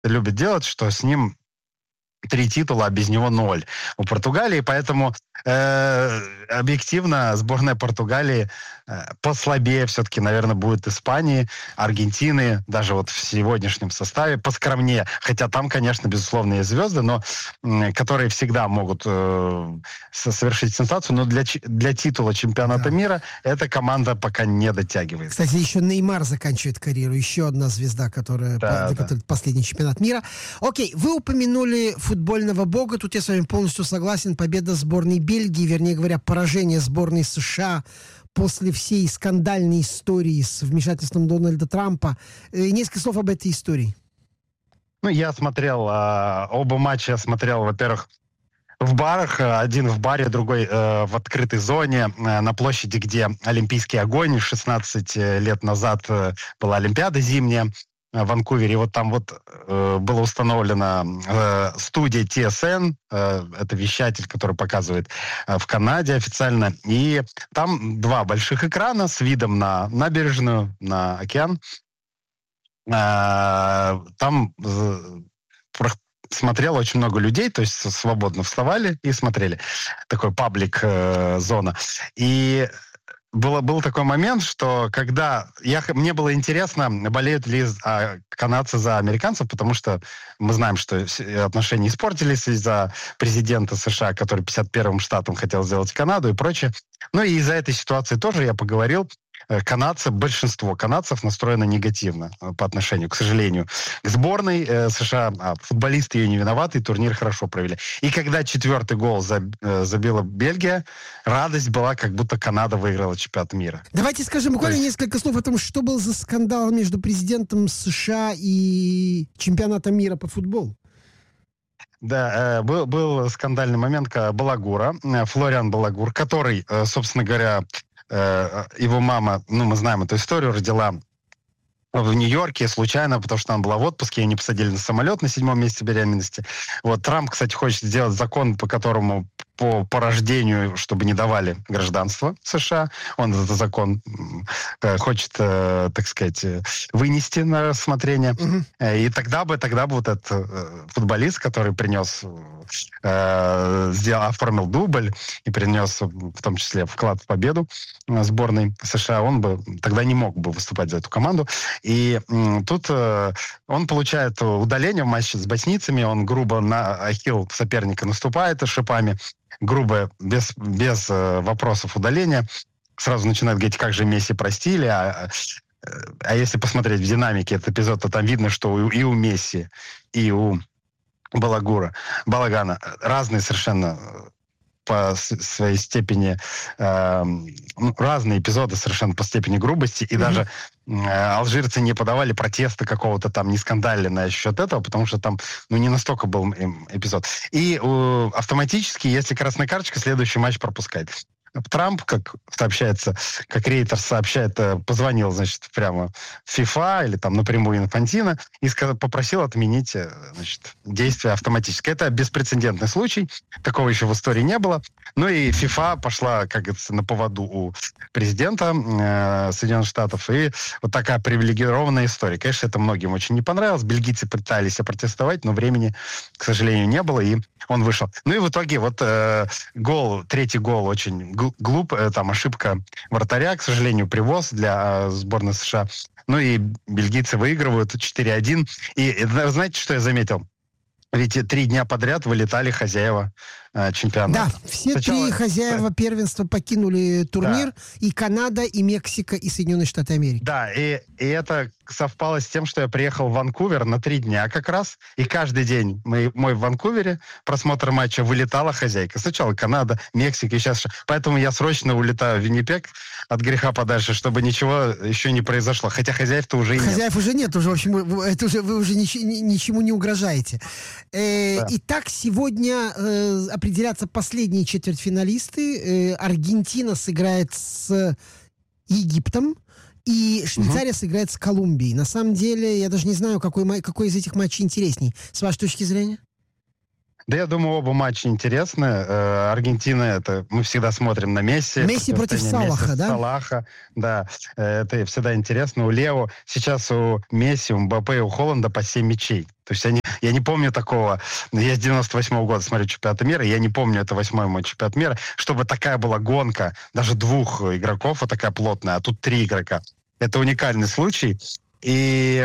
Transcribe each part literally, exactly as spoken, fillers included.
любит делать, что с ним три титула, а без него ноль у Португалии, поэтому э, объективно сборная Португалии э, послабее все-таки, наверное, будет Испании, Аргентины, даже вот в сегодняшнем составе, поскромнее, хотя там, конечно, безусловно, есть звезды, но э, которые всегда могут э, совершить сенсацию, но для, для титула чемпионата да. мира эта команда пока не дотягивает. Кстати, еще Неймар заканчивает карьеру, еще одна звезда, которая, да, по, да. которая последний чемпионат мира. Окей, вы упомянули футбольного бога, тут я с вами полностью согласен, победа сборной Бельгии, вернее говоря, поражение сборной США после всей скандальной истории с вмешательством Дональда Трампа. Несколько слов об этой истории. Ну, я смотрел, э, оба матча я смотрел, во-первых, в барах, один в баре, другой э, в открытой зоне, э, на площади, где Олимпийский огонь, шестнадцать лет назад э, была Олимпиада зимняя, в Ванкувере. Вот там вот э, была установлена э, студия Ти Эс Эн, э, это вещатель, который показывает э, в Канаде официально. И там два больших экрана с видом на набережную, на океан. Э, там э, смотрело очень много людей, то есть свободно вставали и смотрели. Такой паблик-зона. Э, и Было, был такой момент, что когда... Я, мне было интересно, болеют ли а, канадцы за американцев, потому что мы знаем, что отношения испортились из-за президента США, который пятьдесят первым штатом хотел сделать Канаду и прочее. Ну и из-за этой ситуации тоже я поговорил. Канадцы, большинство канадцев настроено негативно по отношению, к сожалению, к сборной э, США. А футболисты ее не виноваты, и турнир хорошо провели. И когда четвертый гол заб, э, забила Бельгия, радость была, как будто Канада выиграла чемпионат мира. Давайте скажем буквально есть... несколько слов о том, что был за скандал между президентом США и чемпионатом мира по футболу. Да, э, был, был скандальный момент Балагура, э, Флориан Балагур, который, э, собственно говоря, его мама, ну, мы знаем эту историю, родила в Нью-Йорке случайно, потому что она была в отпуске, ее не посадили на самолет на седьмом месяце беременности. Вот Трамп, кстати, хочет сделать закон, по которому по, по рождению, чтобы не давали гражданство США. Он этот закон э, хочет, э, так сказать, вынести на рассмотрение. Mm-hmm. И тогда бы, тогда бы вот этот э, футболист, который принес, э, сделал, оформил дубль и принес в том числе вклад в победу сборной США, он бы тогда не мог бы выступать за эту команду. И м, тут э, он получает удаление в матче с боснийцами, он грубо на ахилл соперника наступает шипами, грубо, без, без э, вопросов удаления. Сразу начинает говорить, как же Месси простили. А, а если посмотреть в динамике этот эпизод, то там видно, что и у Месси, и у Балагура, Балагана разные совершенно по своей степени, э, разные эпизоды совершенно по степени грубости, и mm-hmm. даже э, алжирцы не подавали протеста какого-то там, не скандали на счет этого, потому что там, ну, не настолько был эпизод. И э, автоматически, если красная карточка, следующий матч пропускает. Трамп, как сообщается, как Рейтер сообщает, позвонил, значит, прямо в FIFA или там напрямую Инфантино и сказал, попросил отменить, значит, действия автоматически. Это беспрецедентный случай, такого еще в истории не было. Ну и FIFA пошла, как говорится, на поводу у президента э, Соединенных Штатов, и вот такая привилегированная история. Конечно, это многим очень не понравилось. Бельгийцы пытались опротестовать, но времени, к сожалению, не было, и он вышел. Ну и в итоге вот э, гол, третий гол очень глуп, там ошибка вратаря, к сожалению, привоз для сборной США. Ну и бельгийцы выигрывают четыре один. И знаете, что я заметил? Ведь три дня подряд вылетали хозяева э, чемпионата. Да, все Сначала... три хозяева первенства покинули турнир. Да. И Канада, и Мексика, и Соединенные Штаты Америки. Да, и, и это совпало с тем, что я приехал в Ванкувер на три дня как раз. И каждый день мы, мой в Ванкувере просмотр матча вылетала хозяйка. Сначала Канада, Мексика, и сейчас... Поэтому я срочно улетаю в Виннипег от греха подальше, чтобы ничего еще не произошло. Хотя хозяев-то уже и нет. Хозяев уже нет, уже, в общем, это уже, вы уже нич- ничему не угрожаете. Э, да. Итак, сегодня э, определятся последние четвертьфиналисты. Э, Аргентина сыграет с Египтом, и Швейцария угу. сыграет с Колумбией. На самом деле, я даже не знаю, какой, какой из этих матчей интересней. С вашей точки зрения? Да, я думаю, оба матча интересны. Э, Аргентина, это мы всегда смотрим на Месси. Месси против Салаха, Месси, да? Салаха, да. Э, Это всегда интересно. У Лео сейчас у Месси, у Мбаппе и у Холланда по семь мячей. То есть они, я не помню такого. Я с девяносто восьмого года смотрю чемпионат мира, я не помню, это восьмой мой чемпионат мира, чтобы такая была гонка, даже двух игроков, вот такая плотная, а тут три игрока. Это уникальный случай. И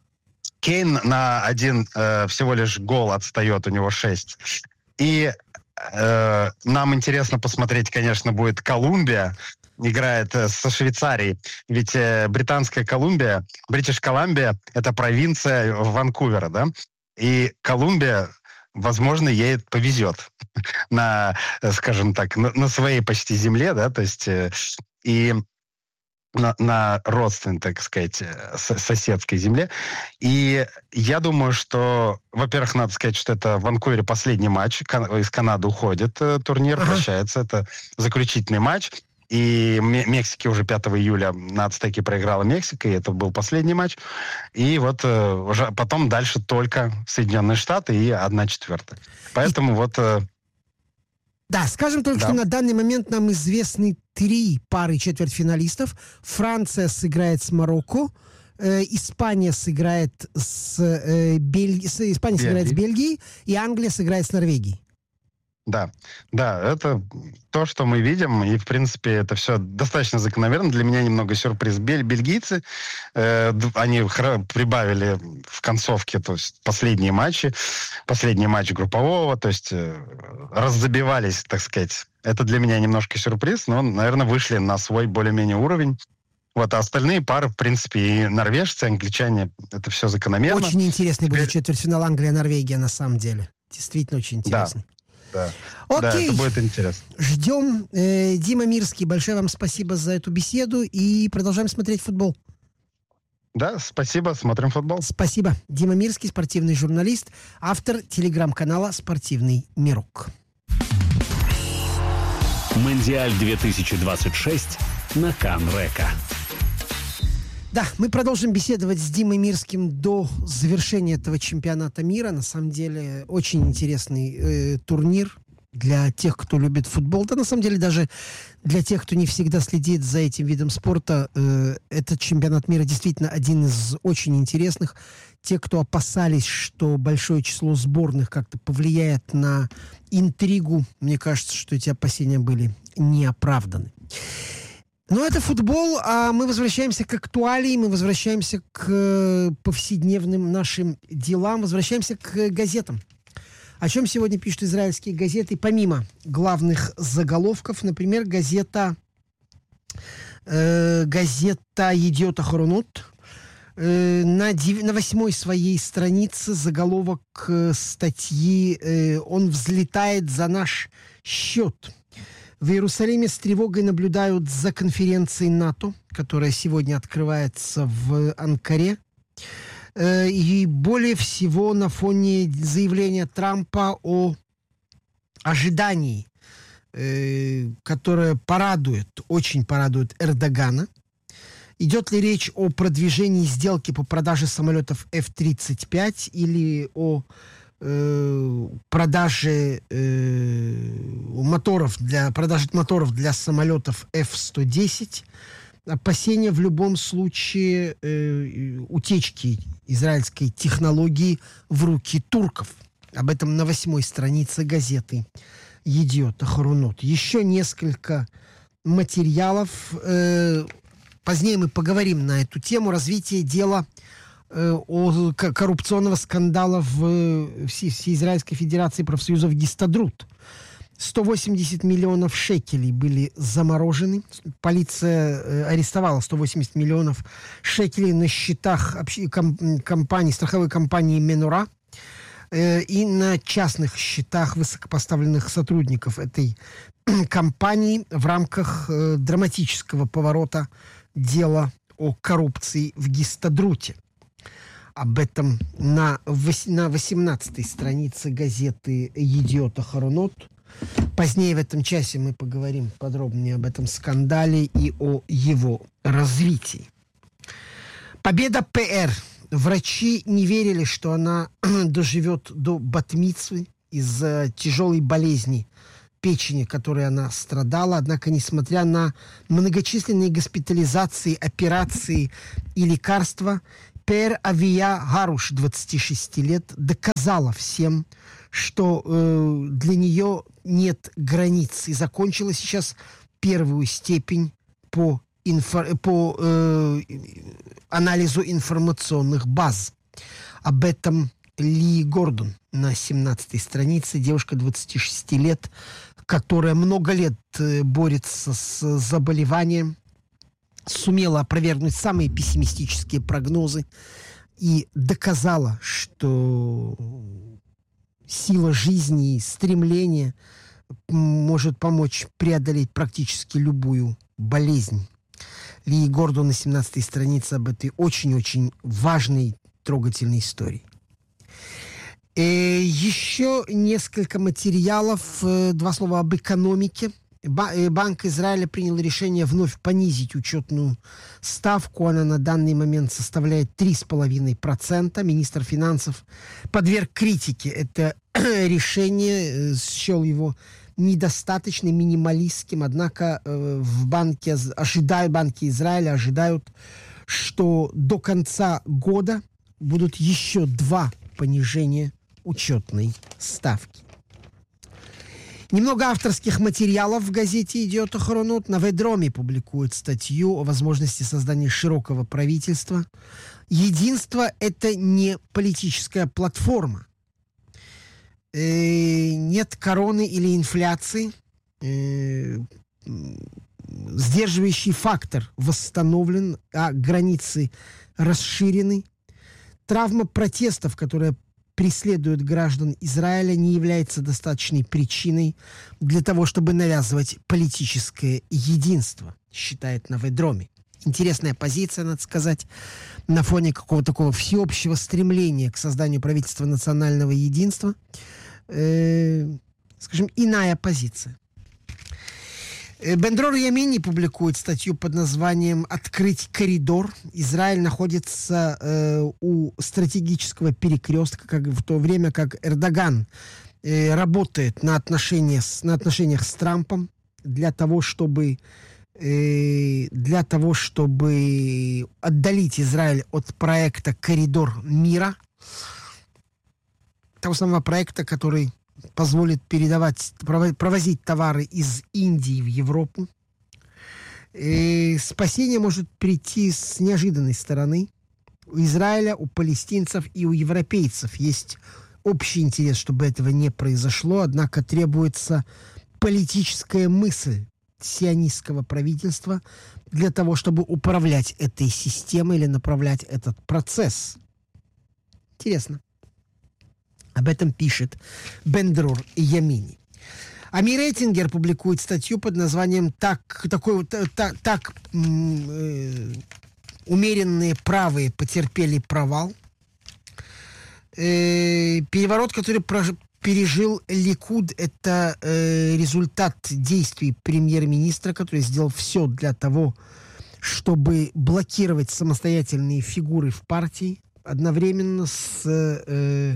Кейн на один э, всего лишь гол отстает, у него шесть. И э, нам интересно посмотреть, конечно, будет Колумбия, играет э, со Швейцарией. Ведь э, британская Колумбия, Бритиш Колумбия, это провинция Ванкувера, да? И Колумбия, возможно, ей повезет на, скажем так, на, на своей почти земле, да, то есть э, и на, на родственной, так сказать, с- соседской земле. И я думаю, что, во-первых, надо сказать, что это в Ванкувере последний матч. Кан- из Канады уходит э, турнир, Ага. прощается. Это заключительный матч. И Ме- Мексике уже пятого июля на Ацтеке проиграла Мексика, и это был последний матч. И вот э, уже потом дальше только Соединенные Штаты и одна четвертая. Поэтому вот... э, Да, скажем только, Да. что на данный момент нам известны три пары четвертьфиналистов. Франция сыграет с Марокко, э, Испания сыграет с, э, Бель- с- Испания сыграет с Бельгией, и Англия сыграет с Норвегией. Да, да, это то, что мы видим, и, в принципе, это все достаточно закономерно. Для меня немного сюрприз. Бель- бельгийцы, э, д- они хра- прибавили в концовке, то есть последние матчи, последний матч группового, то есть э, раззабивались, так сказать. Это для меня немножко сюрприз, но, наверное, вышли на свой более-менее уровень. Вот, а остальные пары, в принципе, и норвежцы, и англичане, это все закономерно. Очень интересный будет Теперь- четвертьфинал Англия-Норвегия, на самом деле. Действительно очень интересный. Да, да, Окей, это будет интересно. ждем. Э, Дима Мирский, большое вам спасибо за эту беседу, и продолжаем смотреть футбол. Да, спасибо, смотрим футбол. Спасибо. Дима Мирский, спортивный журналист, автор телеграм-канала «Спортивный мирок». Мондиаль две тысячи двадцать шесть на Кан-Река. Да, мы продолжим беседовать с Димой Мирским до завершения этого чемпионата мира. На самом деле, очень интересный э, турнир для тех, кто любит футбол. Да, на самом деле, даже для тех, кто не всегда следит за этим видом спорта, э, этот чемпионат мира действительно один из очень интересных. Те, кто опасались, что большое число сборных как-то повлияет на интригу, мне кажется, что эти опасения были неоправданы. Но это футбол, а мы возвращаемся к актуалии, мы возвращаемся к э, повседневным нашим делам, возвращаемся к э, газетам. О чем сегодня пишут израильские газеты, помимо главных заголовков, например, газета, э, газета «Едиот Ахаронот», э, на, дев... на восьмой своей странице заголовок э, статьи э, «Он взлетает за наш счет». В Иерусалиме с тревогой наблюдают за конференцией НАТО, которая сегодня открывается в Анкаре. Э, И более всего на фоне заявления Трампа о ожидании, э, которое порадует, очень порадует Эрдогана. Идет ли речь о продвижении сделки по продаже самолетов эф тридцать пять или о э, продаже э, моторов для продажи моторов для самолетов эф сто десять? Опасения в любом случае э, утечки израильской технологии в руки турков. Об этом на восьмой странице газеты «Едиот Ахаронот». Еще несколько материалов. Э, позднее мы поговорим на эту тему. Развитие дела э, о к- коррупционного скандала в Все- Всеизраильской Федерации профсоюзов Гистадрут. сто восемьдесят миллионов шекелей были заморожены. Полиция э, арестовала сто восемьдесят миллионов шекелей на счетах общ- ком- компании, страховой компании «Менура» э, и на частных счетах высокопоставленных сотрудников этой компании в рамках э, драматического поворота дела о коррупции в Гистадруте. Об этом на, вось- на восемнадцатой странице газеты «Едиот Ахаронот». Позднее в этом часе мы поговорим подробнее об этом скандале и о его развитии. Победа ПР. Врачи не верили, что она доживет до бат-мицвы из-за тяжелой болезни печени, которой она страдала. Однако, несмотря на многочисленные госпитализации, операции и лекарства, Пер Авия Гаруш, двадцати шести лет, доказала всем, что э, для нее нет границ, и закончила сейчас первую степень по, инфо, по э, анализу информационных баз. Об этом Ли Гордон на семнадцатой странице. Девушка двадцати шести лет, которая много лет борется с заболеванием, сумела опровергнуть самые пессимистические прогнозы и доказала, что сила жизни и стремление может помочь преодолеть практически любую болезнь. Ли Гордон на семнадцатой странице об этой очень-очень важной, трогательной истории. Э, еще несколько материалов, э, два слова об экономике. Ба- э, Банк Израиля принял решение вновь понизить учетную ставку. Она на данный момент составляет три с половиной процента. Министр финансов подверг критике это решение, э, счел его недостаточно минималистским. Однако э, в банке, ожидают, банки Израиля ожидают, что до конца года будут еще два понижения учетной ставки. Немного авторских материалов в газете «Идиот Охронот». На Ведроме публикует статью о возможности создания широкого правительства. Единство – это не политическая платформа. Э, нет короны или инфляции. Э, сдерживающий фактор восстановлен, а границы расширены. Травма протестов, которая преследует граждан Израиля, не является достаточной причиной для того, чтобы навязывать политическое единство, считает на Ведроме. Интересная позиция, надо сказать, на фоне какого-то такого всеобщего стремления к созданию правительства национального единства. Э, скажем, иная позиция. Бен-Дрор Ямини публикует статью под названием «Открыть коридор». Израиль находится э, у стратегического перекрестка, как в то время как Эрдоган э, работает на, отношения с, на отношениях с Трампом для того, чтобы, э, для того, чтобы отдалить Израиль от проекта «Коридор мира», того самого проекта, который позволит передавать, провозить товары из Индии в Европу. И спасение может прийти с неожиданной стороны. У Израиля, у палестинцев и у европейцев есть общий интерес, чтобы этого не произошло, однако требуется политическая мысль сионистского правительства для того, чтобы управлять этой системой или направлять этот процесс. Интересно. Об этом пишет Бен-Дрор Ямини. Амир Эттингер публикует статью под названием «Так, такой, так, так э, умеренные правые потерпели провал». Э, переворот, который прож, пережил Ликуд, это э, результат действий премьер-министра, который сделал все для того, чтобы блокировать самостоятельные фигуры в партии, одновременно с... Э,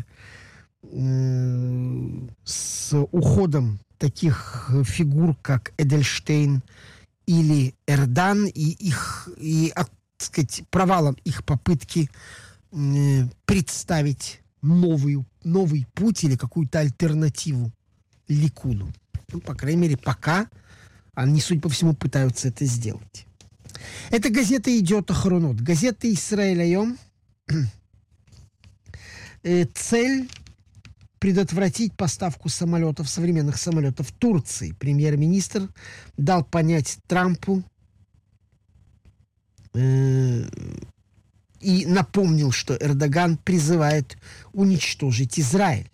с уходом таких фигур, как Эдельштейн или Эрдан, и их и, так сказать, провалом их попытки э, представить новую, новый путь или какую-то альтернативу Ликуду. Ну, по крайней мере, пока они, судя по всему, пытаются это сделать. Эта газета «Идиот Охронот». Газета «Исраэль Айом». э, цель предотвратить поставку самолетов, современных самолетов Турции. Премьер-министр дал понять Трампу э, и напомнил, что Эрдоган призывает уничтожить Израиль.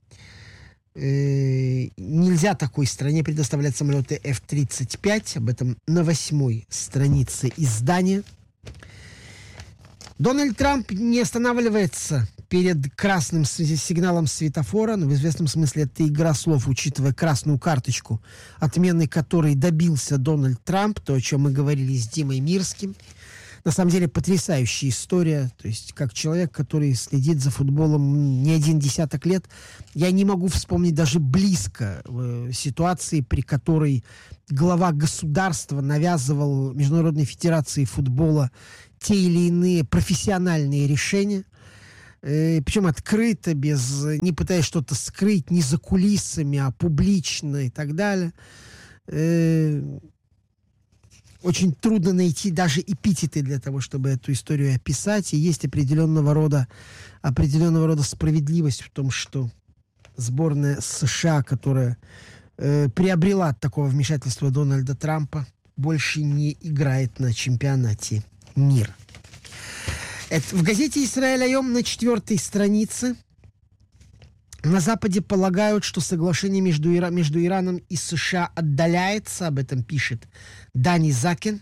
Э, нельзя такой стране предоставлять самолеты эф тридцать пять. Об этом на восьмой странице издания. Дональд Трамп не останавливается перед красным сигналом светофора, но в известном смысле это игра слов, учитывая красную карточку, отмены которой добился Дональд Трамп, то, о чем мы говорили с Димой Мирским. на самом деле потрясающая история. То есть, как человек, который следит за футболом не один десяток лет, я не могу вспомнить даже близко э, ситуации, при которой глава государства навязывал Международной Федерации футбола те или иные профессиональные решения. Э, причем открыто, без, не пытаясь что-то скрыть, не за кулисами, а публично и так далее. Э, Очень трудно найти даже эпитеты для того, чтобы эту историю описать. И есть определенного рода, определенного рода справедливость в том, что сборная США, которая э, приобрела от такого вмешательства Дональда Трампа, больше не играет на чемпионате мира. Это, в газете «Исраэль Айом» на четвертой странице на Западе полагают, что соглашение между, Ира... между Ираном и США отдаляется, об этом пишет Дани Закин.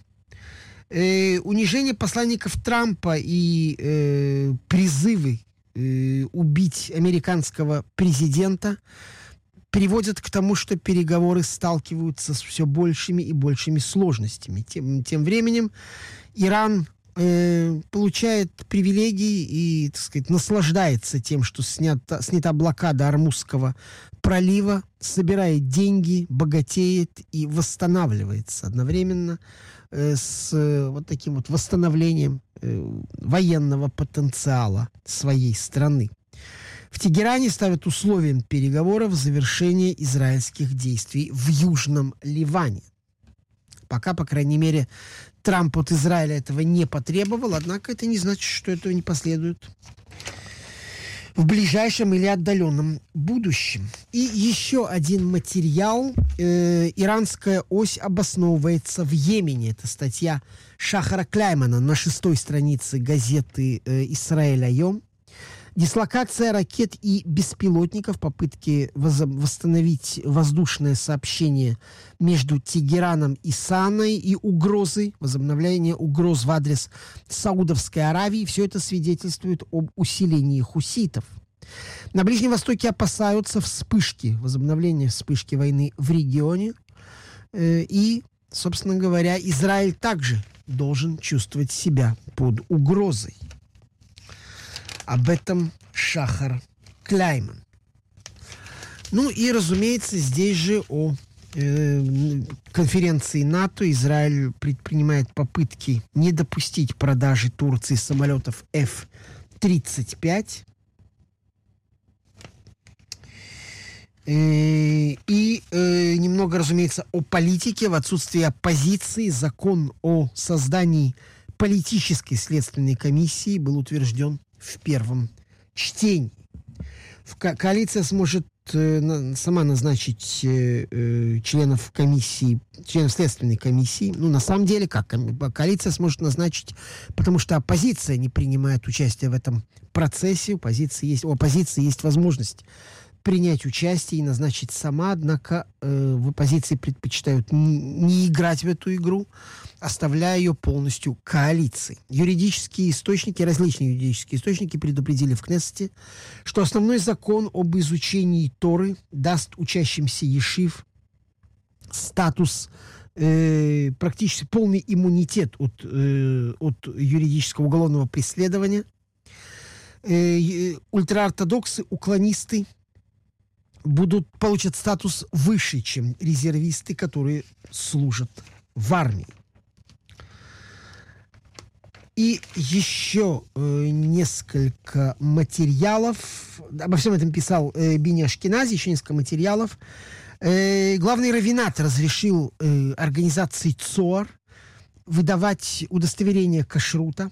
Э, унижение посланников Трампа и э, призывы э, убить американского президента приводят к тому, что переговоры сталкиваются с все большими и большими сложностями. Тем, тем временем Иран э, получает привилегии и, так сказать, наслаждается тем, что снята, снята блокада Ормузского пролива, собирает деньги, богатеет и восстанавливается одновременно э, с э, вот таким вот восстановлением э, военного потенциала своей страны. В Тегеране ставят условием переговоров завершение израильских действий в Южном Ливане. Пока, по крайней мере, Трамп от Израиля этого не потребовал, однако это не значит, что этого не последует в ближайшем или отдаленном будущем. И еще один материал. Э, иранская ось обосновывается в Йемене. Это статья Шахара Кляймана на шестой странице газеты э, «Исраэль Айом». Дислокация ракет и беспилотников, попытки восстановить воздушное сообщение между Тегераном и Саной и угрозы, возобновление угроз в адрес Саудовской Аравии, все это свидетельствует об усилении хуситов. На Ближнем Востоке опасаются вспышки, возобновления вспышки войны в регионе. И, собственно говоря, Израиль также должен чувствовать себя под угрозой. Об этом Шахар Кляйман. Ну и, разумеется, здесь же о э, конференции НАТО. Израиль предпринимает попытки не допустить продажи Турции самолетов эф тридцать пять. Э, и э, немного, разумеется, о политике. В отсутствии оппозиции закон о создании политической следственной комиссии был утвержден в первом чтении. Ко- коалиция сможет э, на, сама назначить э, э, членов комиссии, членов следственной комиссии. Ну, на самом деле, как? Коалиция сможет назначить, потому что оппозиция не принимает участие в этом процессе. У оппозиции есть, у оппозиции есть возможность принять участие и назначить сама, однако э, в оппозиции предпочитают не, не играть в эту игру, оставляя ее полностью коалиции. Юридические источники, различные юридические источники предупредили в Кнессете, что основной закон об изучении Торы даст учащимся ешив статус, э, практически полный иммунитет от, э, от юридического уголовного преследования. Э, ультраортодоксы, уклонисты будут, получат статус выше, чем резервисты, которые служат в армии. И еще э, несколько материалов. Обо всем этом писал э, Бини Ашкенази, еще несколько материалов. Э, главный раввинат разрешил э, организации ЦОАР выдавать удостоверение кашрута.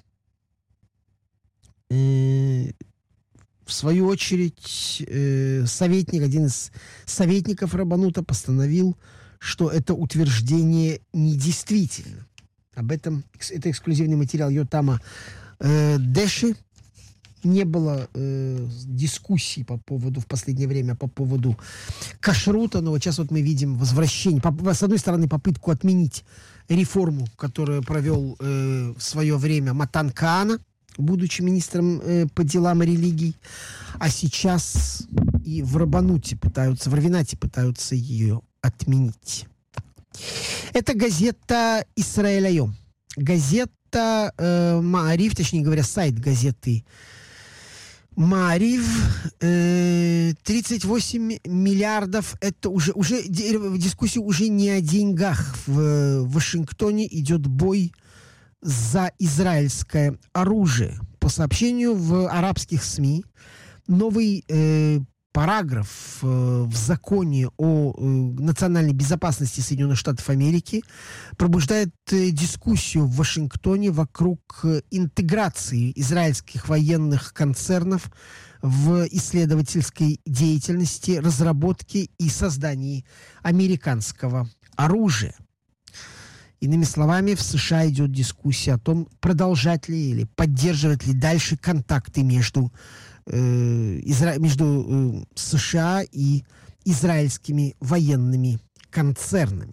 Э, В свою очередь, э, советник, один из советников Рабанута постановил, что это утверждение недействительно. Об этом, это эксклюзивный материал Йотама э, Дэши. Не было э, дискуссий по поводу, в последнее время, по поводу кашрута, но вот сейчас вот мы видим возвращение, по, с одной стороны, попытку отменить реформу, которую провел э, в свое время Матан Каана, будучи министром э, по делам религий, а сейчас и в Рабануте пытаются, в Равинате пытаются ее отменить. Это газета «Исраэль Айом». Газета, газета э, «Маариф», точнее говоря, сайт газеты «Маариф», э, тридцать восемь миллиардов, это уже, уже дискуссия уже не о деньгах. В Вашингтоне идет бой за израильское оружие. По сообщению в арабских СМИ, новый э, параграф э, в законе о э, национальной безопасности Соединенных Штатов Америки пробуждает э, дискуссию в Вашингтоне вокруг э, интеграции израильских военных концернов в исследовательской деятельности, разработке и создании американского оружия. Иными словами, в США идет дискуссия о том, продолжать ли или поддерживать ли дальше контакты между, э, Изра... между э, США и израильскими военными концернами.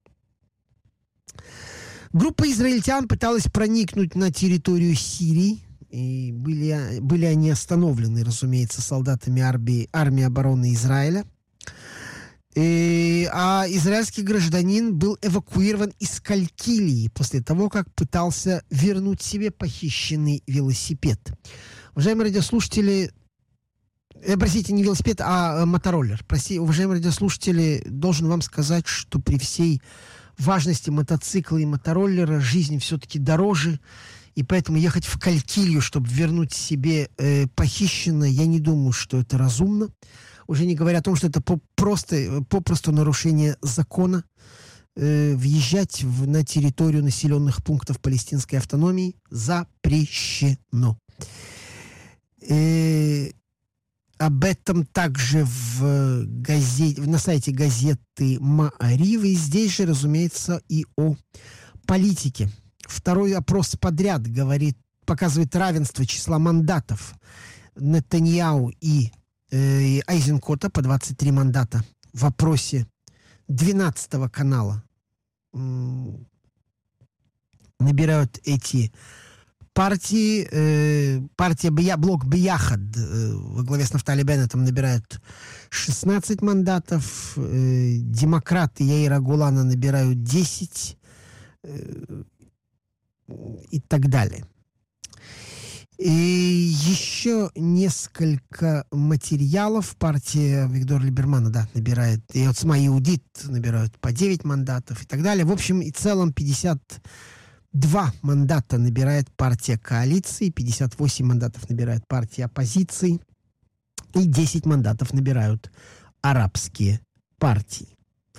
Группа израильтян пыталась проникнуть на территорию Сирии, и были, были они остановлены, разумеется, солдатами армии, армии обороны Израиля. И, а израильский гражданин был эвакуирован из Калькилии после того, как пытался вернуть себе похищенный велосипед. Уважаемые радиослушатели, э, простите, не велосипед, а э, мотороллер. Простите, уважаемые радиослушатели, должен вам сказать, что при всей важности мотоцикла и мотороллера жизнь все-таки дороже, и поэтому ехать в Калькилию, чтобы вернуть себе э, похищенное, я не думаю, что это разумно. Уже не говоря о том, что это по просто, попросту нарушение закона, э, въезжать в, на территорию населенных пунктов палестинской автономии запрещено. Э, об этом также в газете, на сайте газеты «Маариф», и здесь же, разумеется, и о политике. Второй опрос подряд говорит, показывает равенство числа мандатов Нетаньяху и Айзенкота по двадцать три мандата в опросе двенадцатого канала набирают эти партии. Э, партия Бия, блок Бияхад э, во главе с Нафтали Беннетом набирают шестнадцать мандатов. Э, демократы Яира Гулана набирают десять э, и так далее. И еще несколько материалов. Партия Виктора Либермана, да, набирает, и от СМА Иудит набирают по девять мандатов и так далее. В общем и целом пятьдесят два мандата набирает партия коалиции, пятьдесят восемь мандатов набирает партия оппозиции и десять мандатов набирают арабские партии.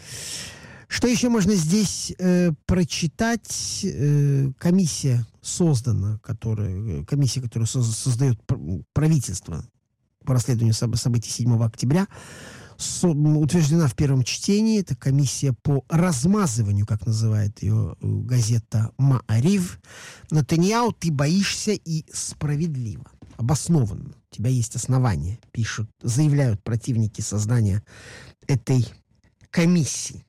Что еще можно здесь э, прочитать? Э, комиссия создана, которая, комиссия, которую соз, создает правительство по расследованию событий седьмого октября, со, утверждена в первом чтении. Это комиссия по размазыванию, как называет ее газета «Маариф». Нетаньяху, ты боишься, и справедливо, обоснованно. У тебя есть основания, пишут, заявляют противники создания этой комиссии.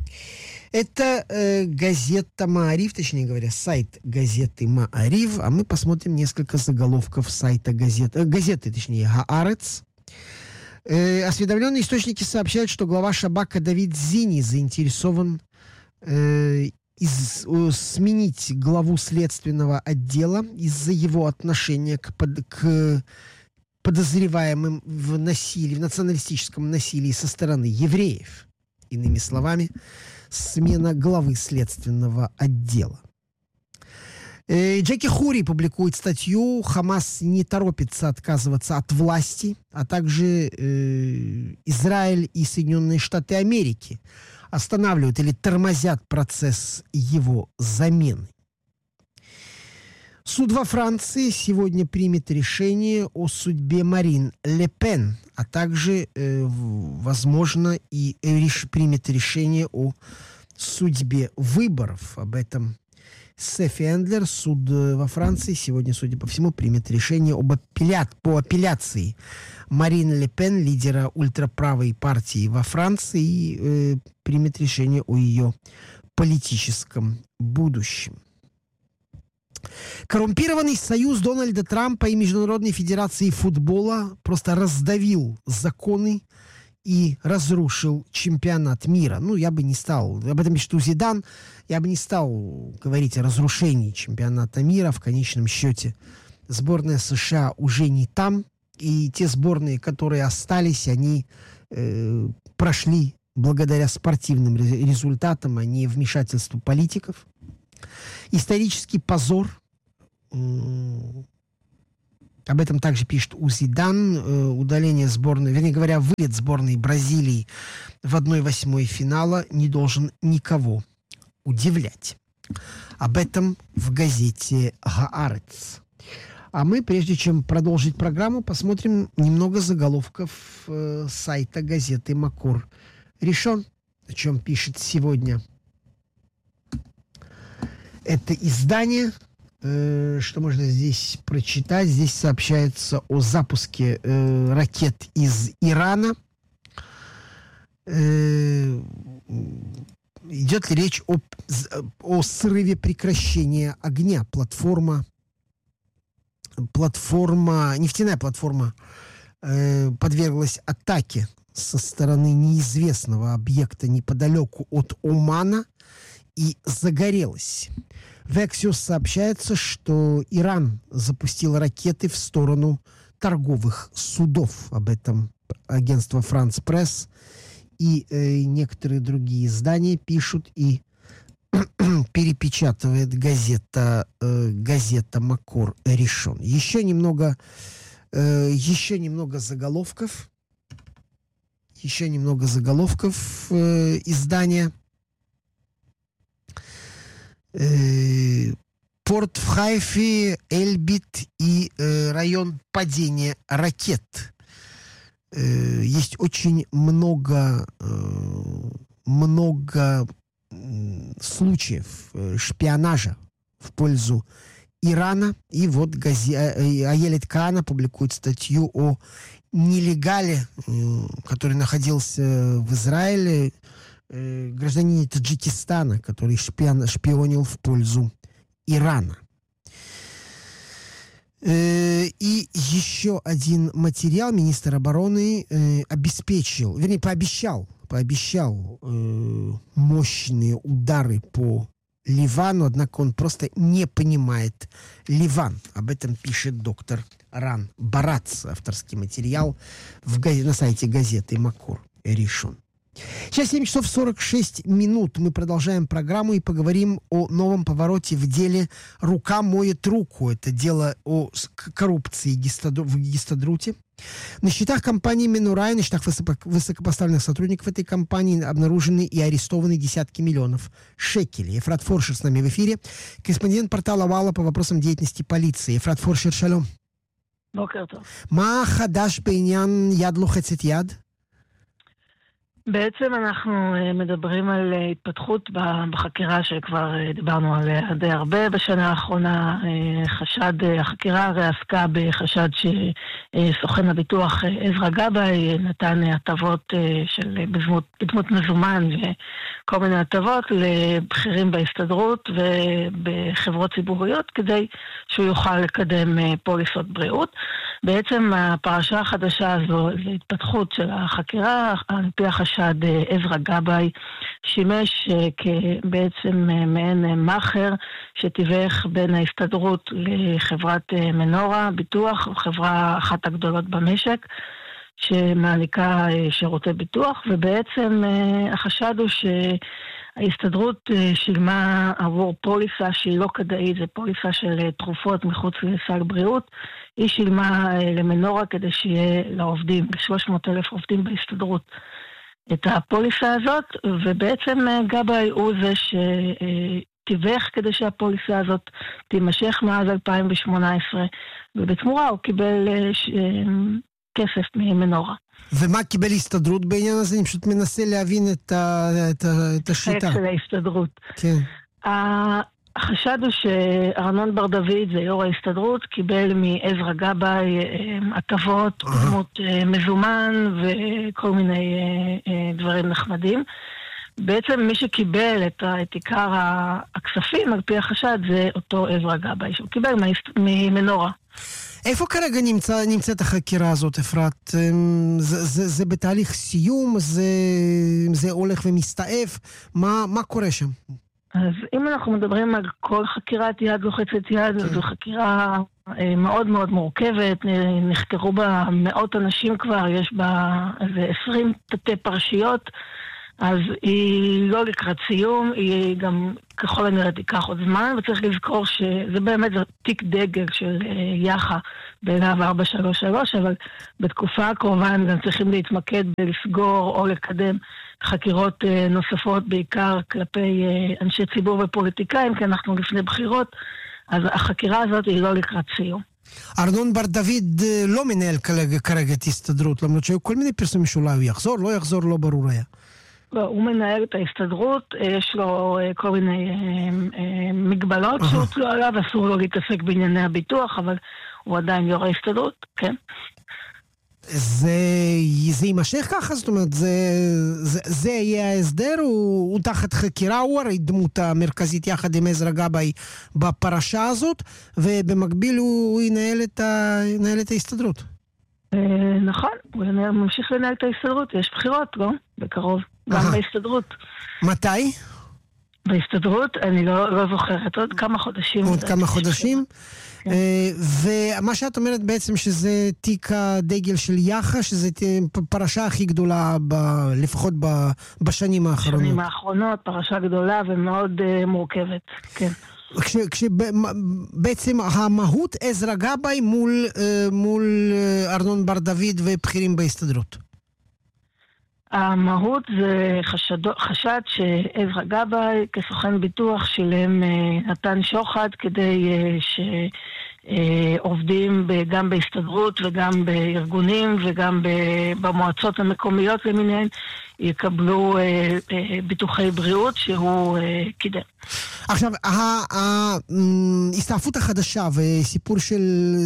Это э, газета «Маариф», точнее говоря, сайт газеты «Маариф», а мы посмотрим несколько заголовков сайта газеты, э, газеты, точнее, «Хаарец». Э, осведомленные источники сообщают, что глава Шабака Давид Зини заинтересован э, из, э, сменить главу следственного отдела из-за его отношения к, под, к подозреваемым в насилии, в националистическом насилии со стороны евреев. Иными словами, смена главы следственного отдела. Э, Джеки Хури публикует статью «Хамас не торопится отказываться от власти», а также э, Израиль и Соединенные Штаты Америки останавливают или тормозят процесс его замены. Суд во Франции сегодня примет решение о судьбе Марин Ле Пен, а также, э, возможно, и реш, примет решение о судьбе выборов. Об этом Софи Эндлер. Суд во Франции сегодня, судя по всему, примет решение об апелля... по апелляции Марин Ле Пен, лидера ультраправой партии во Франции, и э, примет решение о ее политическом будущем. Коррумпированный союз Дональда Трампа и Международной Федерации футбола просто раздавил законы и разрушил чемпионат мира. Ну, я бы не стал, об этом пишет Узидан, я бы не стал говорить о разрушении чемпионата мира. В конечном счете сборная США уже не там, и те сборные, которые остались, они э, прошли благодаря спортивным результатам, а не вмешательству политиков. Исторический позор. Об этом также пишет Узидан. Удаление сборной, вернее говоря, вылет сборной Бразилии в одной восьмой финала не должен никого удивлять. Об этом в газете «Гаарец». А мы, прежде чем продолжить программу, посмотрим немного заголовков э, сайта газеты «Макор Ришон», о чем пишет сегодня это издание. Э, что можно здесь прочитать? Здесь сообщается о запуске э, ракет из Ирана. Э, идет ли речь о, о срыве прекращения огня? Платформа Платформа, нефтяная платформа э, подверглась атаке со стороны неизвестного объекта неподалеку от Омана и загорелась. В Axios сообщается, что Иран запустил ракеты в сторону торговых судов. Об этом агентство France Press и э, некоторые другие издания пишут, и перепечатывает газета, э, газета Макор Ришон. Еще немного, э, еще немного заголовков. Еще немного заголовков э, издания. Э, порт в Хайфе, Эльбит и э, район падения ракет. Э, есть очень много, э, много случаев шпионажа в пользу Ирана. И вот газе... Аелет Каана публикует статью о нелегале, который находился в Израиле, гражданине Таджикистана, который шпион... шпионил в пользу Ирана. И еще один материал. Министр обороны обеспечил, вернее, пообещал пообещал э, мощные удары по Ливану, однако он просто не понимает Ливан. Об этом пишет доктор Ран Барац, авторский материал в газ... на сайте газеты Макор Ришон. Сейчас семь часов сорок шесть минут. Мы продолжаем программу и поговорим о новом повороте в деле «Рука моет руку». Это дело о коррупции в Гистадруте. На счетах компании Менура и на счетах высокопоставленных сотрудников этой компании обнаружены и арестованы десятки миллионов шекелей. Ефрат Форшер с нами в эфире. Корреспондент портала Вала по вопросам деятельности полиции. Ефрат Форшер, шалом. Ма хадаш бейнян яд лохецет яд? בעצם אנחנו מדברים על התפתחות בחקירה שכבר דיברנו עליה די הרבה בשנה האחרונה. חשד, החקירה הרי עסקה בחשד שסוכן הביטוח עזרא גבאי נתן הטבות של בדמות, בדמות מזומן וכל מיני הטבות לבכירים בהסתדרות ובחברות ציבוריות כדי שהוא יוכל לקדם פוליסות בריאות. בעצם הפרשה החדשה הזו זה התפתחות של החקירה על פי החשד עזרא גבאי שימש כבעצם מעין מאחר שתיווך בין ההסתדרות לחברת מנורה, ביטוח, חברה אחת הגדולות במשק שמעניקה שירותי ביטוח, ובעצם החשד הוא שההסתדרות שילמה עבור פוליסה שהיא לא כדאית, זה פוליסה של תרופות מחוץ לסל בריאות, היא שילמה למנורה כדי שיהיה לעובדים, ל-שלוש מאות אלף עובדים בהסתדרות. את הפוליסה הזאת, ובעצם גבאי הוא זה שתיווך כדי שהפוליסה הזאת תימשך מאז אלפיים שמונה עשרה, ובתמורה הוא קיבל ש... כסף ממנורה. ומה קיבל הסתדרות בעניין הזה? אני פשוט מנסה להבין את, ה... את, ה... את השיטה. של ההסתדרות. כן. החשד הוא שארנון בר דוד, זה יו"ר ההסתדרות, קיבל מעזרא גבאי הטבות, דמות מזומן וכל מיני דברים נחמדים. בעצם מי שקיבל את, את עיקר הכספים על פי החשד זה אותו עזרא גבאי, שהוא קיבל ממנורה. איפה כרגע נמצא, נמצאת החקירה הזאת, אפרת? זה, זה, זה בתהליך סיום? זה, זה הולך ומסתעף? מה, מה קורה שם? אז אם אנחנו מדברים על כל חקירת יד לוחצת יד, כן. זו חקירה מאוד מאוד מורכבת, נחקרו בה מאות אנשים כבר, יש בה איזה עשרים תתי פרשיות, אז היא לא לקראת סיום, היא גם ככל הנראה תיקח עוד זמן, וצריך לזכור שזה באמת תיק דגל של יח"א בלהב ארבע שלוש שלוש, אבל בתקופה הקרובה הם גם צריכים להתמקד בלסגור או לקדם חקירות נוספות, בעיקר כלפי אנשי ציבור ופוליטיקאים, כי אנחנו לפני בחירות, אז החקירה הזאת היא לא לקראת סיום. ארנון בר דוד לא מנהל כרגע את ההסתדרות, למרות שהיו כל מיני פרסומים שאולי הוא יחזור, לא יחזור, לא ברור היה. לא, הוא מנהל את ההסתדרות, יש לו כל מיני מגבלות שהוטלו עליו, אסור לו להתעסק בענייני הביטוח, אבל הוא עדיין יו"ר ההסתדרות, כן. זה, זה יימשך ככה? זאת אומרת, זה, זה, זה יהיה ההסדר? הוא, הוא תחת חקירה, הוא הרי דמות המרכזית יחד עם עזרא גבאי בפרשה הזאת, ובמקביל הוא, הוא ינהל, את ה, ינהל את ההסתדרות. נכון, הוא ממשיך לנהל את ההסתדרות, יש בחירות, לא? בקרוב, גם בהסתדרות. מתי? בהסתדרות, אני לא, לא זוכרת, עוד כמה חודשים. עוד כמה חודשים? כן. ומה שאת אומרת בעצם שזה תיק הדגל של יח"א, שזה פרשה הכי גדולה, ב, לפחות ב, בשנים האחרונות. בשנים האחרונות, פרשה גדולה ומאוד uh, מורכבת, כן. כשבעצם המהות עזרא גבאי מול, מול ארנון בר דוד ובכירים בהסתדרות. המהות זה חשד, חשד שעזרא גבאי כסוכן ביטוח שלהם נתן שוחד כדי שעובדים גם בהסתדרות וגם בארגונים וגם במועצות המקומיות למיניהן יקבלו ביטוחי בריאות שהוא קידם. עכשיו, ההסתעפות החדשה וסיפור של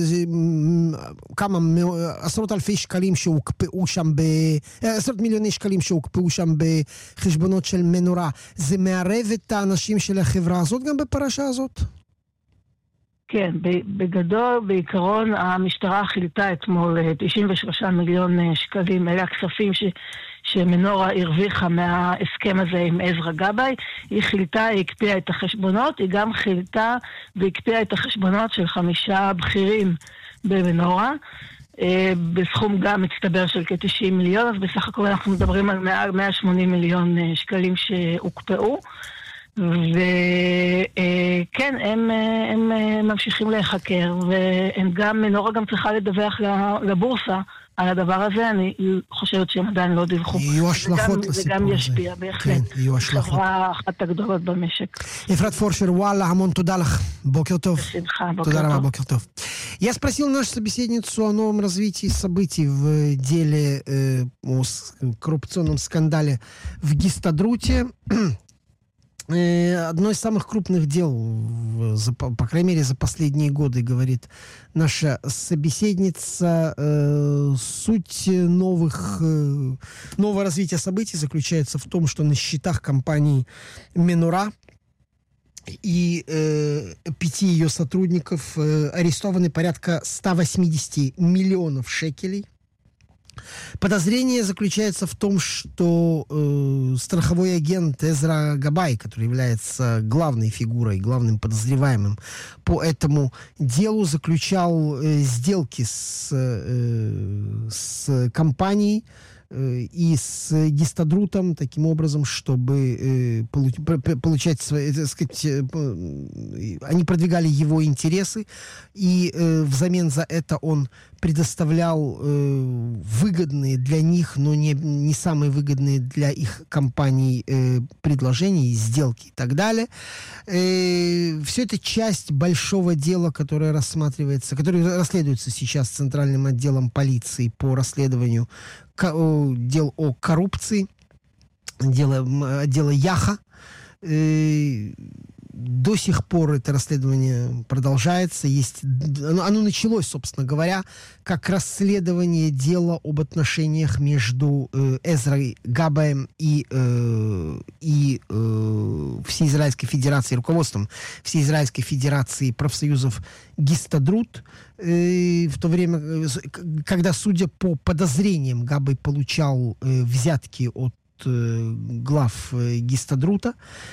כמה עשרות אלפי שקלים שהוקפאו שם, עשרות מיליוני שקלים שהוקפאו שם בחשבונות של מנורה, זה מערב את האנשים של החברה הזאת גם בפרשה הזאת? כן, בגדול, בעיקרון, המשטרה חילטה אתמול תשעים ושלושה מיליון שקלים, אלה הכספים ש... שמנורה הרוויחה מההסכם הזה עם עזרא גבאי. היא חילטה, היא הקפיאה את החשבונות, היא גם חילטה והקפיאה את החשבונות של חמישה בכירים במנורה, בסכום גם מצטבר של כ-תשעים מיליון, אז בסך הכל אנחנו מדברים על מעל מאה ושמונים מיליון שקלים שהוקפאו. וכן, הם, הם ממשיכים להיחקר, והם גם, מנורה גם צריכה לדווח לבורסה על הדבר הזה. אני חושבת שהם עדיין לא דיווחו. יהיו השלכות לסיפור הזה. זה גם ישפיע בהחלט. כן, יהיו השלכות. חברה אחת הגדולות במשק. אפרת Форшер, וואלה, המון תודה לך. בוקר טוב. בשמחה, בוקר טוב. תודה רבה, бокер טוב. Я спросил нашу собеседницу о новом развитии событий в деле э, о коррупционном скандале в Гистадруте. Одно из самых крупных дел, за, по крайней мере, за последние годы, говорит наша собеседница. Э, суть новых, э, нового развития событий заключается в том, что на счетах компании «Менура» и э, пяти ее сотрудников э, арестованы порядка ста восьмидесяти миллионов шекелей. Подозрение заключается в том, что э, страховой агент Эзра Габай, который является главной фигурой, главным подозреваемым по этому делу, заключал э, сделки с, э, с компанией э, и с Гистадрутом таким образом, чтобы э, получ, получать свои, так сказать, э, они продвигали его интересы, и э, взамен за это он предоставлял э, выгодные для них, но не, не самые выгодные для их компаний э, предложения, сделки и так далее. Э, все это часть большого дела, которое рассматривается, которое расследуется сейчас Центральным отделом полиции по расследованию ко- дел о коррупции, дела, отдела ЯХА. Э, до сих пор это расследование продолжается. Есть, оно, оно началось, собственно говоря, как расследование дела об отношениях между э, Эзрой Габаем и, э, и э, Всеизраильской Федерацией, руководством Всеизраильской Федерации профсоюзов Гистадрут. Э, в то время, когда, судя по подозрениям, Габай получал э, взятки от глав Гистадрута.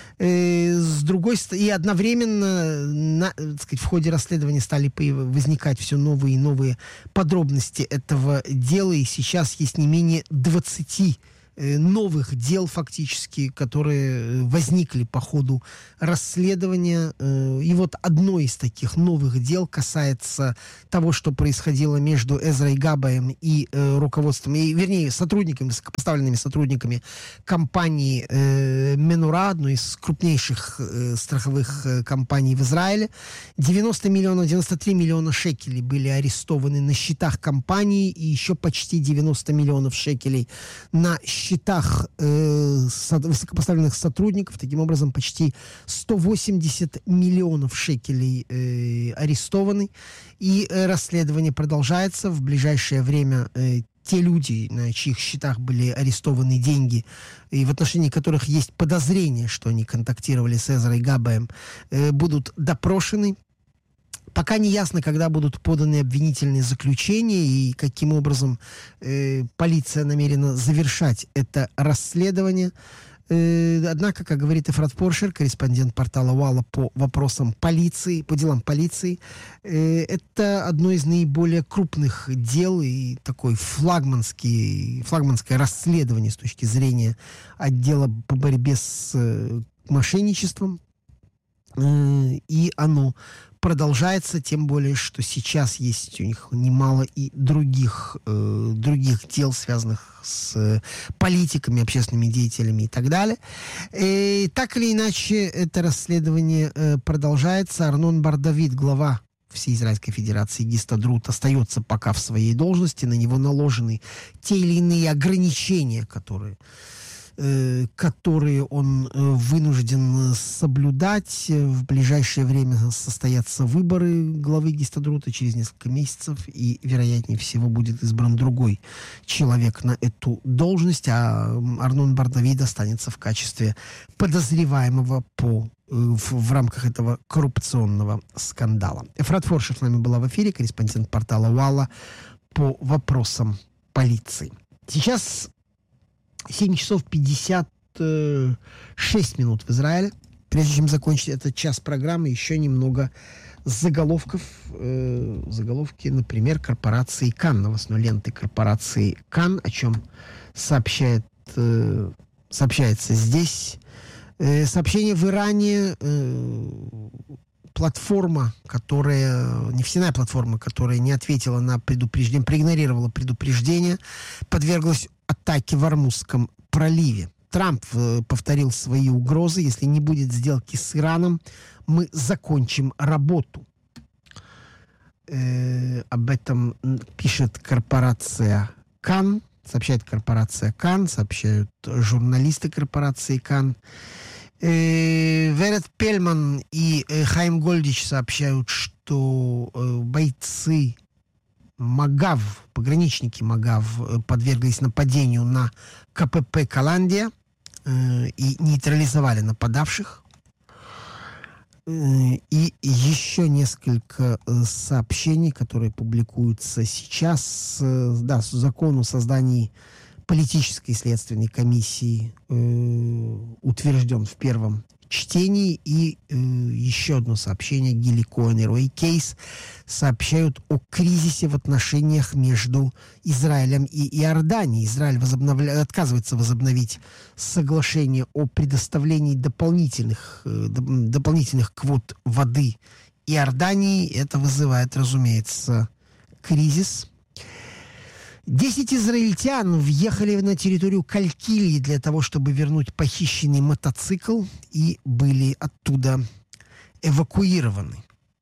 С другой стороны, и одновременно на, так сказать, в ходе расследования стали возникать все новые и новые подробности этого дела, и сейчас есть не менее двадцати новых дел, фактически, которые возникли по ходу расследования. И вот одно из таких новых дел касается того, что происходило между Эзрой Габаем и э, руководством, и, вернее, сотрудниками, высокопоставленными сотрудниками компании э, Менура, одной из крупнейших э, страховых э, компаний в Израиле. девяносто миллионов, девяносто три миллиона шекелей были арестованы на счетах компании, и еще почти девяносто миллионов шекелей на счетах э, со, высокопоставленных сотрудников. Таким образом, почти сто восемьдесят миллионов шекелей э, арестованы. И э, расследование продолжается. В ближайшее время э, те люди, на чьих счетах были арестованы деньги, и в отношении которых есть подозрение, что они контактировали с Эзрой Габаем, э, будут допрошены. Пока не ясно, когда будут поданы обвинительные заключения и каким образом э, полиция намерена завершать это расследование. Э, однако, как говорит Эфрат Поршер, корреспондент портала Уалла по вопросам полиции, по делам полиции, э, это одно из наиболее крупных дел и такой флагманский, флагманское расследование с точки зрения отдела по борьбе с э, мошенничеством. Э, и оно продолжается, тем более, что сейчас есть у них немало и других, э, других дел, связанных с э, политиками, общественными деятелями и так далее. И, так или иначе, это расследование э, продолжается. Арнон Бар-Давид, глава Всеизраильской Федерации Гистадрут, остается пока в своей должности. На него наложены те или иные ограничения, которые... которые он вынужден соблюдать. В ближайшее время состоятся выборы главы Гистадрута через несколько месяцев, и, вероятнее всего, будет избран другой человек на эту должность, а Арнон Бар-Давид останется в качестве подозреваемого по, в, в рамках этого коррупционного скандала. Эфрат Форшер с нами была в эфире, корреспондент портала Уалла по вопросам полиции. Сейчас семь часов пятьдесят шесть минут в Израиле. Прежде чем закончить этот час программы, еще немного заголовков. Э, заголовки, например, корпорации Кан, новостной ленты корпорации Кан, о чем сообщает, э, сообщается здесь. Э, сообщение в Иране. Э, платформа, которая, нефтяная платформа, которая не ответила на предупреждение, проигнорировала предупреждение, подверглась атаке в Ормузском проливе. Трамп э, повторил свои угрозы: если не будет сделки с Ираном, мы закончим работу. Э, об этом пишет корпорация Кан, сообщает корпорация Кан, сообщают журналисты корпорации Кан. Э, Верет Пельман и э, Хаим Гольдич сообщают, что э, бойцы МАГАВ, пограничники МАГАВ, подверглись нападению на КПП «Каландия» э, и нейтрализовали нападавших. Э, и еще несколько э, сообщений, которые публикуются сейчас. Э, да, закон о создании политической следственной комиссии э, утвержден в первом чтении. И э, еще одно сообщение: Гили Коэн и Рой Кейс сообщают о кризисе в отношениях между Израилем и Иорданией. Израиль возобновля... отказывается возобновить соглашение о предоставлении дополнительных, э, дополнительных квот воды Иордании. Это вызывает, разумеется, кризис. Десять израильтян въехали на территорию Калькилии для того, чтобы вернуть похищенный мотоцикл, и были оттуда эвакуированы.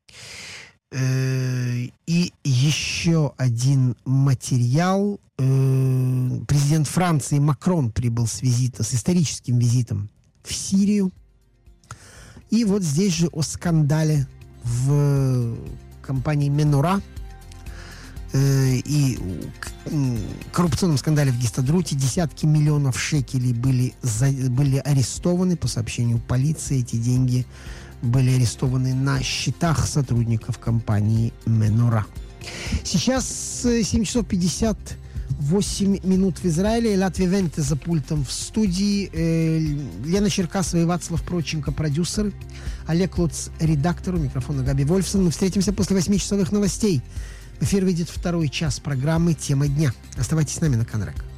И еще один материал. Президент Франции Макрон прибыл с визита, с историческим визитом в Сирию. И вот здесь же о скандале в компании Менора э, и коррупционном скандале в Гистадруте. Десятки миллионов шекелей были, за, были арестованы. По сообщению полиции, эти деньги были арестованы на счетах сотрудников компании Менора. Сейчас семь часов пятьдесят восемь минут в Израиле. Латвия Венте за пультом в студии. Э, Лена Черкасова и Вацлав Проченко, продюсеры. Олег Лоц, редактор. У микрофона Габи Вольфсон. Мы встретимся после восьмичасовых новостей. В эфир выйдет второй час программы «Тема дня». Оставайтесь с нами на Канрек.